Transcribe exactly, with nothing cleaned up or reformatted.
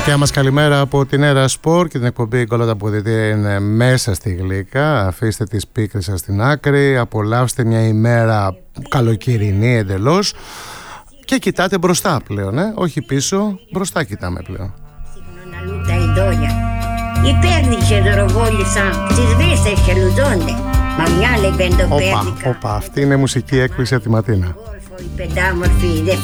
Δικιά μας καλημέρα από την Έρα Σπορ και την εκπομπή Γκολότα Ποδητήρια είναι μέσα στη Γλύκα. Αφήστε τις πίκρες σας στην άκρη, απολαύστε μια ημέρα καλοκαιρινή εντελώς και κοιτάτε μπροστά πλέον, ε? Όχι πίσω, μπροστά κοιτάμε πλέον. Όπα, όπα, αυτή είναι μουσική έκπληξη από τη Ματίνα.